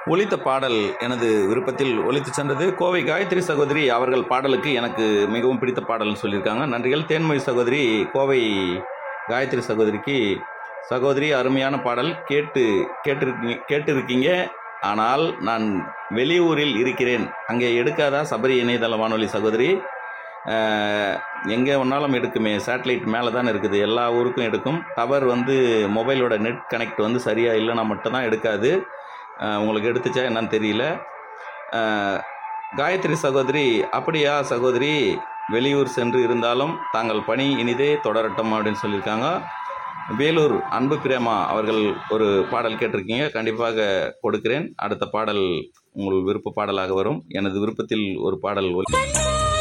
ஒலித்த பாடல் எனது விருப்பத்தில் ஒலித்து சென்றது. கோவை காயத்ரி சகோதரி அவர்கள் பாடலுக்கு எனக்கு மிகவும் பிடித்த பாடல்னு சொல்லியிருக்காங்க. நன்றிகள். தேன்மொழி சகோதரி கோவை காயத்ரி சகோதரிக்கு, சகோதரி அருமையான பாடல் கேட்டிருக்கீங்க. ஆனால் நான் வெளியூரில் இருக்கிறேன், அங்கே எடுக்காதா சபரி இணையதள வானொலி சகோதரி? எங்கே ஒன்றாலும் எடுக்குமே, சேட்டலைட் மேலே தான் இருக்குது, எல்லா ஊருக்கும் எடுக்கும். டவர் மொபைலோட நெட் கனெக்ட் சரியாக இல்லைன்னா மட்டும்தான் எடுக்காது. உங்களுக்கு எடுத்துச்சா என்னன்னு தெரியல. காயத்ரி சகோதரி, அப்படியா சகோதரி, வெளியூர் சென்று இருந்தாலும் தாங்கள் பணி இனிதே தொடரட்டும் அப்படின்னு சொல்லியிருக்காங்க. வேலூர் அன்பு பிரேமா அவர்கள் ஒரு பாடல் கேட்டிருக்கீங்க, கண்டிப்பாக கொடுக்கிறேன். அடுத்த பாடல் உங்கள் விருப்ப பாடலாக வரும். எனது விருப்பத்தில் ஒரு பாடல்